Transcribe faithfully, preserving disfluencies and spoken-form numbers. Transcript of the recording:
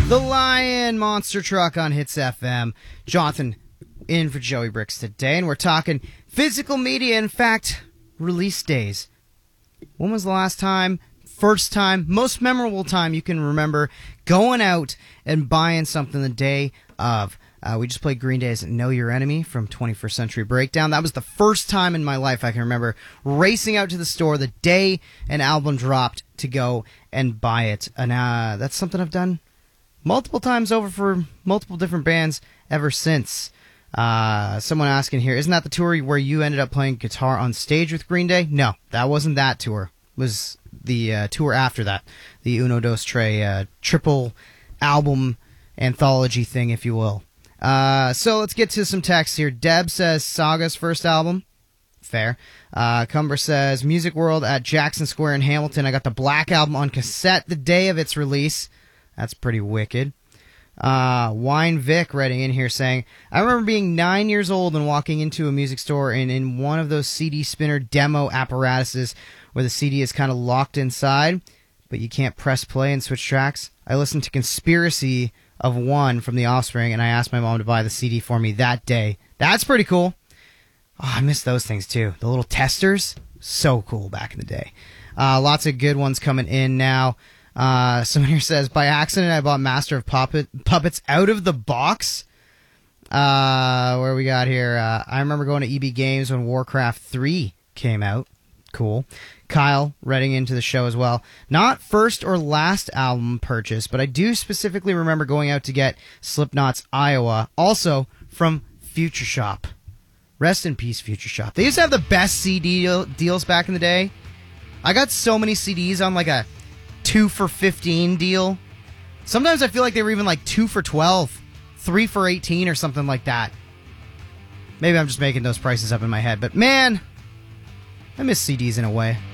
The Lion Monster Truck on Hits F M. Jonathan in for Joey Bricks today, and we're talking physical media. In fact, release days. When was the last time, first time, most memorable time you can remember going out and buying something the day of? Uh, we just played Green Day's Know Your Enemy from twenty-first Century Breakdown. That was the first time in my life I can remember racing out to the store the day an album dropped to go and buy it. And uh, that's something I've done multiple times over for multiple different bands ever since. Uh, someone asking here, isn't that the tour where you ended up playing guitar on stage with Green Day? No, that wasn't that tour. It was the uh, tour after that. The Uno Dos Tres uh, triple album anthology thing, if you will. Uh, so let's get to some text here. Deb says Saga's first album. Fair. Uh, Cumber says Music World at Jackson Square in Hamilton. I got the Black Album on cassette the day of its release. That's pretty wicked. Uh, Wine Vic writing in here saying, I remember being nine years old and walking into a music store and in one of those C D spinner demo apparatuses where the C D is kind of locked inside, but you can't press play and switch tracks. I listened to Conspiracy of One from The Offspring, and I asked my mom to buy the C D for me that day. That's pretty cool. Oh, I miss those things too. The little testers, so cool back in the day. Uh, lots of good ones coming in now. Uh, someone here says, by accident I bought Master of Puppet, Puppets out of the box. Uh, where we got here? Uh, I remember going to E B Games when Warcraft three came out. Cool. Kyle writing into the show as well. Not first or last album purchase, but I do specifically remember going out to get Slipknot's Iowa, also from Future Shop. Rest in peace, Future Shop. They used to have the best C D deal- deals back in the day. I got so many C Ds on like a two for fifteen deal. Sometimes I feel like they were even like two for twelve, three for eighteen or something like that. Maybe I'm just making those prices up in my head, but man, I miss C Ds in a way.